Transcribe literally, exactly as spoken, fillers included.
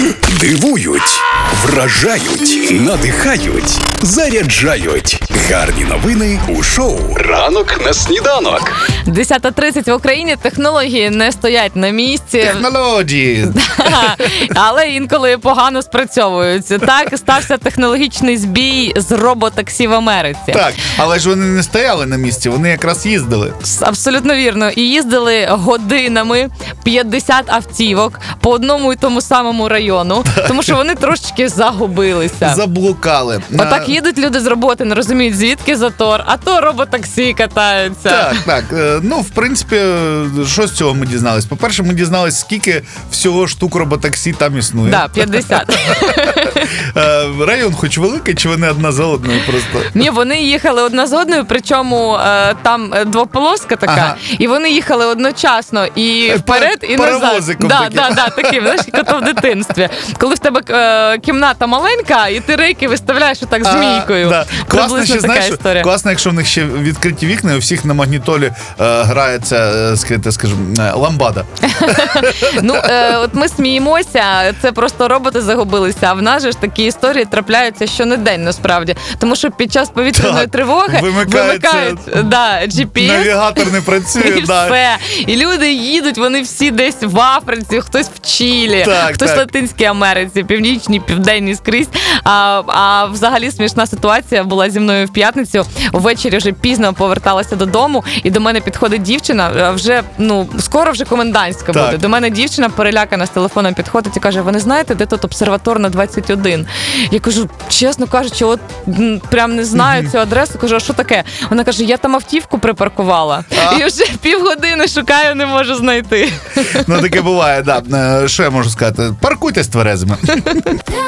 Дивують, вражають, надихають, заряджають. Гарні новини у шоу «Ранок на сніданок». десята тридцять в Україні. Технології не стоять на місці. Технології. Але інколи погано спрацьовують. Так, стався технологічний збій з роботаксі в Америці. Так, але ж вони не стояли на місці, вони якраз їздили. Абсолютно вірно. І їздили годинами, п'ятдесят автівок по одному і тому самому району, тому що вони трошечки загубилися. Заблукали. Отак їдуть люди з роботи, не розуміють, звідки затор, а то роботаксі катаються. Так, так. Ну, в принципі, що з цього ми дізналися? По-перше, ми дізналися, скільки всього штук роботаксі там існує. Так, п'ятдесят. Район хоч великий, чи вони одна за одною просто? Ні, вони їхали одна з одною, причому там двополоска така, ага. І вони їхали одночасно і вперед, і назад. Паровозиком да, таким. да, да, таким, знаєш, як в дитинстві. Коли в тебе е, кімната маленька, і ти рейки виставляєш отак змійкою. Да. Класно, ще, така знаєш, історія. Класно, якщо в них ще відкриті вікна, і у всіх на магнітолі е, грається, е, скажімо, ламбада. Ну, е, от ми сміємося, це просто роботи загубилися, а в нас же ж такі історії трапляються щонедень, насправді. Тому що під час повітряної так, тривоги вимикають да, джі пі ес. Навігатор не працює. І да. все. І люди їдуть, вони всі десь в Африці, хтось в Чилі, так, хтось так. в Латинській Америці, Північній, Південній, скрізь. А, а взагалі смішна ситуація була зі мною в п'ятницю. Ввечері вже пізно поверталася додому, і до мене підходить дівчина, вже, ну, скоро вже комендантська так. буде. До мене дівчина перелякана з телефоном підходить і каже: ви не знаєте, де тут обсерваторна двадцять один? Я кажу, чесно кажучи, от прям не знаю цю адресу. Кажу, а що таке? Вона каже, я там автівку припаркувала. А? І вже півгодини шукаю, не можу знайти. Ну, таке буває, так. Да. Що я можу сказати? Паркуйтесь тверезими.